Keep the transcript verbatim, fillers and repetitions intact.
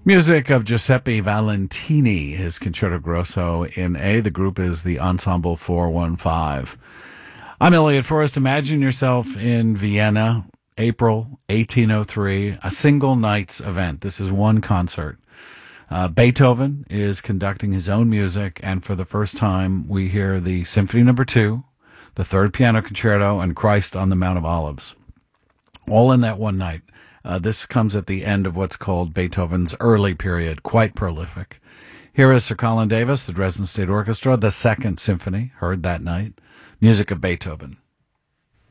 Music of Giuseppe Valentini, his Concerto Grosso in A. The group is the Ensemble four one five. I'm Elliot Forrest. Imagine yourself in Vienna, April eighteen oh three, a single night's event. This is one concert. Uh, Beethoven is conducting his own music, and for the first time, we hear the Symphony Number Two, the Third Piano Concerto, and Christ on the Mount of Olives, all in that one night. Uh, this comes at the end of what's called Beethoven's early period, quite prolific. Here is Sir Colin Davis, the Dresden State Orchestra, the Second Symphony, heard that night, music of Beethoven.